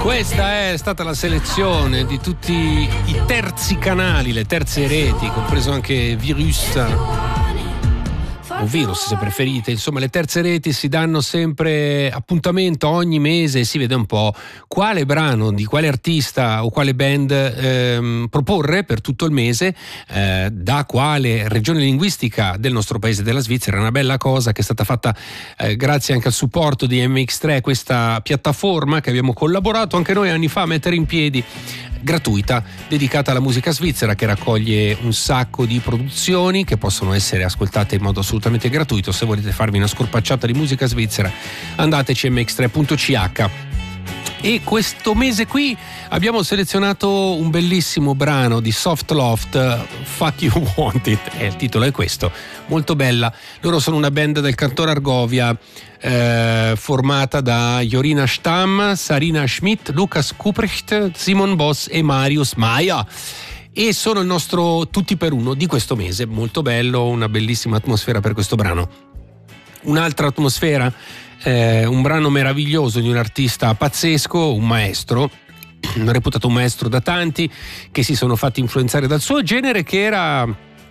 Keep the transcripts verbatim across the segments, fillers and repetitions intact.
Questa è stata la selezione di tutti i terzi canali, le terze reti, compreso anche Virus o Virus se preferite. Insomma, le terze reti si danno sempre appuntamento ogni mese e si vede un po' quale brano di quale artista o quale band ehm, proporre per tutto il mese, eh, da quale regione linguistica del nostro paese, della Svizzera. È una bella cosa che è stata fatta eh, grazie anche al supporto di M X tre, questa piattaforma che abbiamo collaborato anche noi anni fa a mettere in piedi, gratuita, dedicata alla musica svizzera, che raccoglie un sacco di produzioni che possono essere ascoltate in modo assolutamente gratuito. Se volete farvi una scorpacciata di musica svizzera, andateci m x tre punto c h. E questo mese qui abbiamo selezionato un bellissimo brano di Soft Loft, Fuck You Want It, e il titolo è questo, molto bella. Loro sono una band del cantone Argovia, eh, formata da Jorina Stamm, Sarina Schmidt, Lukas Kuprecht, Simon Boss e Marius Maia, e sono il nostro tutti per uno di questo mese. Molto bello, una bellissima atmosfera per questo brano. Un'altra atmosfera, Eh, un brano meraviglioso di un artista pazzesco, un maestro, reputato un maestro da tanti, che si sono fatti influenzare dal suo genere, che era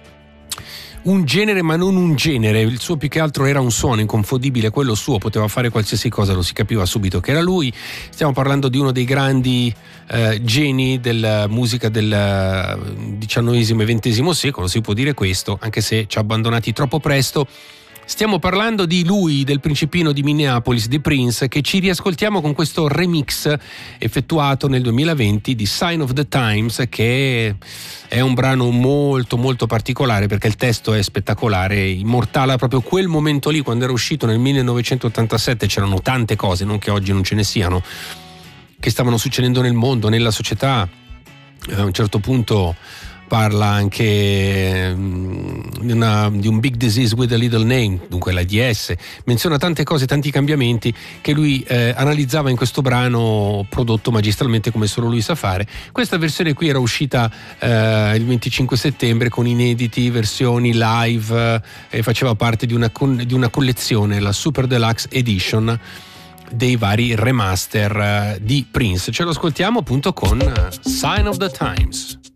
un genere ma non un genere. Il suo più che altro era un suono inconfondibile, quello suo, poteva fare qualsiasi cosa, lo si capiva subito che era lui. Stiamo parlando di uno dei grandi eh, geni della musica del diciannovesimo e ventesimo secolo, si può dire questo, anche se ci ha abbandonati troppo presto. Stiamo parlando di lui, del principino di Minneapolis, di Prince, che ci riascoltiamo con questo remix effettuato nel duemilaventi di Sign of the Times, che è un brano molto molto particolare perché il testo è spettacolare, immortala proprio quel momento lì. Quando era uscito nel millenovecentottantasette c'erano tante cose, non che oggi non ce ne siano, che stavano succedendo nel mondo, nella società. A un certo punto parla anche di, una, di un big disease with a little name, dunque l'AIDS, menziona tante cose, tanti cambiamenti che lui eh, analizzava in questo brano prodotto magistralmente come solo lui sa fare. Questa versione qui era uscita eh, il venticinque settembre con inediti, versioni live, eh, e faceva parte di una, con, di una collezione, la Super Deluxe Edition, dei vari remaster eh, di Prince. Ce lo ascoltiamo appunto con uh, Sign of the Times.